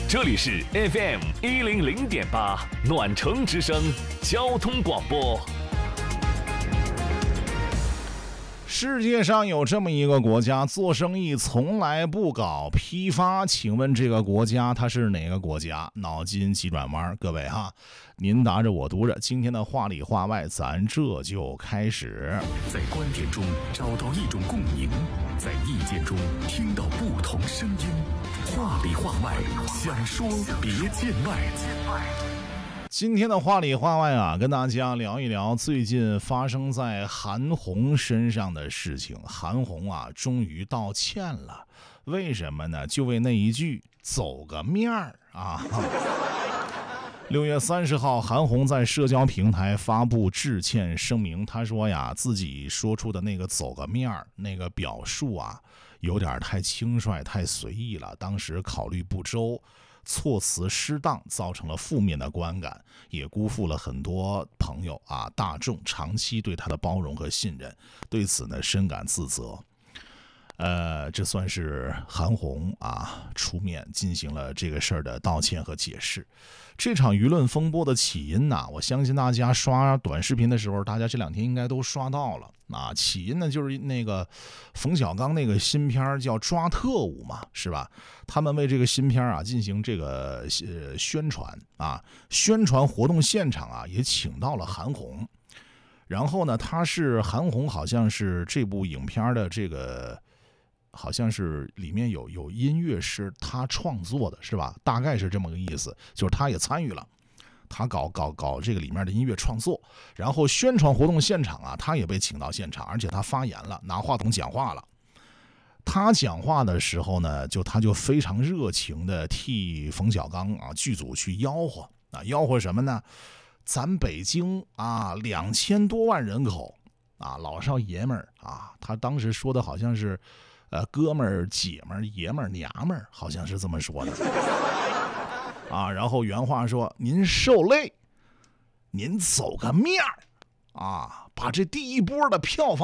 这里是 FM100.8暖城之声交通广播。 世界上有这么一个国家，做生意从来不搞批发，请问这个国家它是哪个国家？脑筋急转弯，各位哈，您答着我读着，今天的话里话外，咱这就开始。 在观点中找到一种共鸣，在意见中听到不同声音，话里话外，想说别见外。 今天的话里话外啊，跟大家聊一聊最近发生在韩红身上的事情。韩红啊，终于道歉了，为什么呢？就为那一句走个面儿啊。6月30号，韩红在社交平台发布致歉声明。她说呀，自己说出的那个走个面儿那个表述啊，有点太轻率太随意了，当时考虑不周，措辞失当，造成了负面的观感，也辜负了很多朋友啊大众长期对他的包容和信任，对此呢深感自责。这算是韩红啊出面进行了这个事儿的道歉和解释。这场舆论风波的起因呢，我相信大家刷短视频的时候，大家这2天应该都刷到了啊。起因呢就是那个冯小刚那个新片叫《抓特务》嘛，是吧？他们为这个新片啊进行这个宣传啊，宣传活动现场啊也请到了韩红。然后呢，韩红好像是这部影片的这个。好像是里面有音乐是他创作的，是吧？大概是这么个意思，就是他也参与了，他搞这个里面的音乐创作，然后宣传活动现场啊，他也被请到现场，而且他发言了，拿话筒讲话了。他讲话的时候呢，他就非常热情的替冯小刚啊剧组去吆喝啊，吆喝什么呢？咱北京啊2000多万人口啊，老少爷们儿啊，他当时说的好像是。哥们儿、姐们儿、爷们儿、娘们儿，好像是这么说的啊。然后原话说：“您受累，您走个面儿啊，把这第一波的票房。”